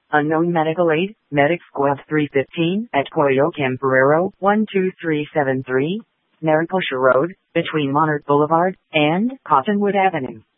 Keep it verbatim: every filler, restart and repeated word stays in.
Unknown medical aid, Medic Squad three fifteen at Coyoacán Ferrero, one two three seven three, Maricocha Road, between Monarch Boulevard and Cottonwood Avenue.